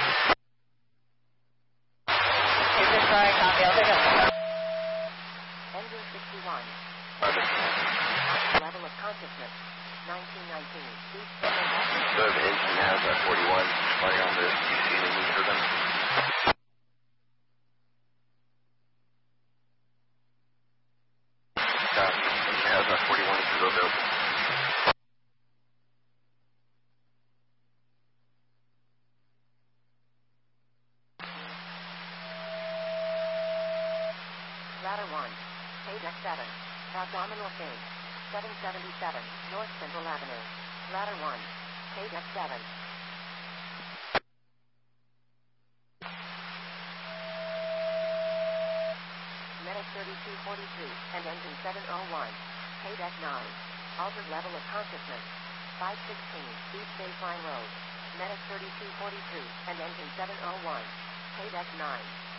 Sorry, copy. I'll pick up. Engine 61. Level of consciousness. 1919. The engine has a 41 running on this. Do you see any need for them? Engine has a 41 to go build. Ladder 1. Page X7. Abdominal stage. 777. North Central Avenue. Ladder 1. Page X7. Medic 3243 and engine 701. Page X9. Altered level of consciousness. 516 East Baseline Road. Medic 3243 and engine 701. Page X9.